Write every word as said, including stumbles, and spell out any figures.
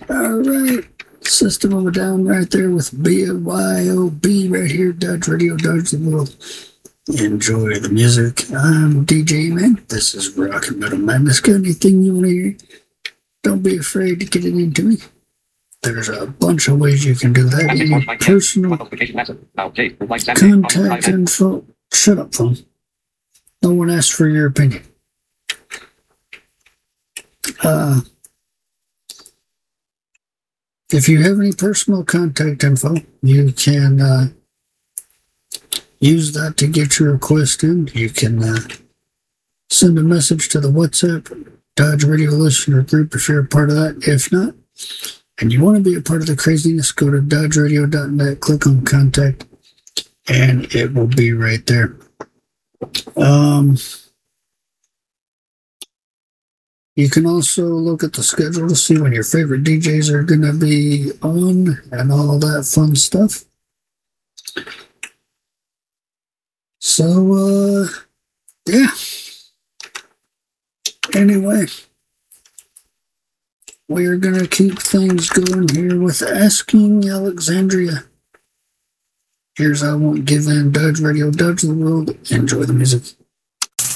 All right. System of a Down right there with B Y O B right here. Dodge Radio, Dodge the World. Enjoy the music. I'm D J Man. This is Rock and Metal Madness. Got anything you want to hear? Don't be afraid to get it into me. There's a bunch of ways you can do that. Any personal contact info. Shut up, phone. No one asked for your opinion. Uh, if you have any personal contact info, you can uh, use that to get your request in. You can uh, send a message to the WhatsApp Dodge Radio Listener Group if you're a part of that. If not, and you want to be a part of the craziness, go to dodge radio dot net, click on contact, and it will be right there. Um, you can also look at the schedule to see when your favorite D Js are going to be on and all that fun stuff. So, uh, yeah. Anyway, we are going to keep things going here with Asking Alexandria. Here's I Won't Give In, Dodge Radio, Dodge the World. Enjoy the music.